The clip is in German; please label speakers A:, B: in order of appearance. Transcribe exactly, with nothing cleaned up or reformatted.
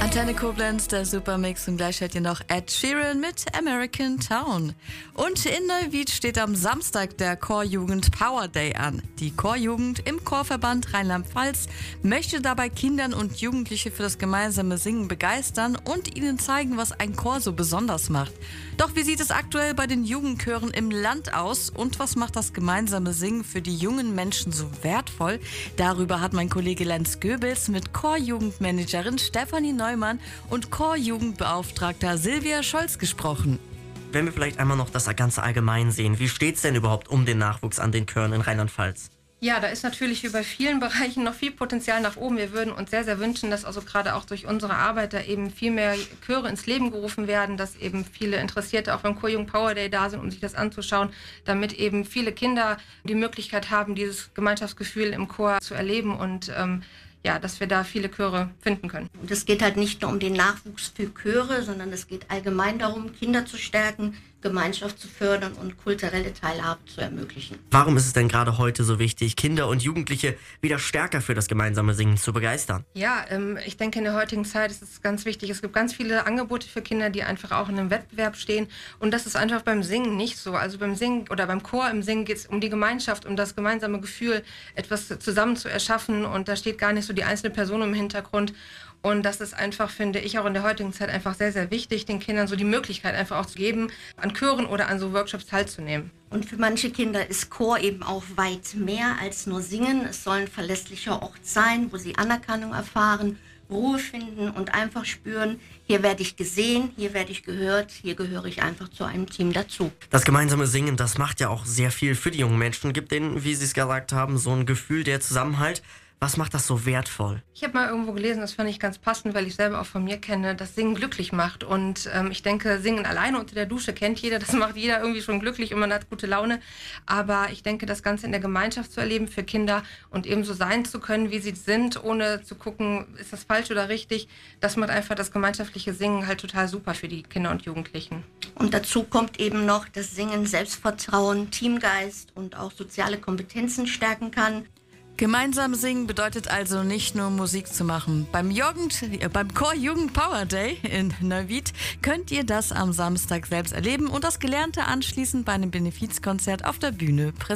A: Antenne Koblenz, der Supermix, und gleich hört ihr noch Ed Sheeran mit American Town. Und in Neuwied steht am Samstag der Chorjugend Power Day an. Die Chorjugend im Chorverband Rheinland-Pfalz möchte dabei Kindern und Jugendliche für das gemeinsame Singen begeistern und ihnen zeigen, was ein Chor so besonders macht. Doch wie sieht es aktuell bei den Jugendchören im Land aus und was macht das gemeinsame Singen für die jungen Menschen so wertvoll? Darüber hat mein Kollege Lenz Goebels mit Chorjugendmanagerin Stefanie Neumann und Chorjugendbeauftragter Silvia Scholz gesprochen.
B: Wenn wir vielleicht einmal noch das Ganze allgemein sehen, wie steht es denn überhaupt um den Nachwuchs an den Chören in Rheinland-Pfalz?
C: Ja, da ist natürlich wie bei vielen Bereichen noch viel Potenzial nach oben. Wir würden uns sehr, sehr wünschen, dass also gerade auch durch unsere Arbeit da eben viel mehr Chöre ins Leben gerufen werden, dass eben viele Interessierte auch beim Chorjugend Power Day da sind, um sich das anzuschauen, damit eben viele Kinder die Möglichkeit haben, dieses Gemeinschaftsgefühl im Chor zu erleben und ähm, ja, dass wir da viele Chöre finden können.
D: Und es geht halt nicht nur um den Nachwuchs für Chöre, sondern es geht allgemein darum, Kinder zu stärken, Gemeinschaft zu fördern und kulturelle Teilhabe zu ermöglichen.
B: Warum ist es denn gerade heute so wichtig, Kinder und Jugendliche wieder stärker für das gemeinsame Singen zu begeistern?
C: Ja, ähm, ich denke, in der heutigen Zeit ist es ganz wichtig. Es gibt ganz viele Angebote für Kinder, die einfach auch in einem Wettbewerb stehen. Und das ist einfach beim Singen nicht so. Also beim Singen oder beim Chor im Singen geht es um die Gemeinschaft, um das gemeinsame Gefühl, etwas zusammen zu erschaffen. Und da steht gar nicht so die einzelne Person im Hintergrund. Und das ist einfach, finde ich, auch in der heutigen Zeit einfach sehr, sehr wichtig, den Kindern so die Möglichkeit einfach auch zu geben, an Chören oder an so Workshops teilzunehmen.
D: Und für manche Kinder ist Chor eben auch weit mehr als nur Singen. Es soll ein verlässlicher Ort sein, wo sie Anerkennung erfahren, Ruhe finden und einfach spüren, hier werde ich gesehen, hier werde ich gehört, hier gehöre ich einfach zu einem Team dazu.
B: Das gemeinsame Singen, das macht ja auch sehr viel für die jungen Menschen, gibt denen, wie Sie es gesagt haben, so ein Gefühl der Zusammenhalt. Was macht das so wertvoll?
C: Ich habe mal irgendwo gelesen, das fand ich ganz passend, weil ich selber auch von mir kenne, dass Singen glücklich macht. Und ähm, ich denke, Singen alleine unter der Dusche kennt jeder, das macht jeder irgendwie schon glücklich und man hat gute Laune. Aber ich denke, das Ganze in der Gemeinschaft zu erleben für Kinder und eben so sein zu können, wie sie sind, ohne zu gucken, ist das falsch oder richtig, das macht einfach das gemeinschaftliche Singen halt total super für die Kinder und Jugendlichen.
D: Und dazu kommt eben noch, dass Singen Selbstvertrauen, Teamgeist und auch soziale Kompetenzen stärken kann.
A: Gemeinsam singen bedeutet also nicht nur Musik zu machen. Beim, Jugend, äh, beim Chorjugend Power Day in Neuwied könnt ihr das am Samstag selbst erleben und das Gelernte anschließend bei einem Benefizkonzert auf der Bühne präsentieren.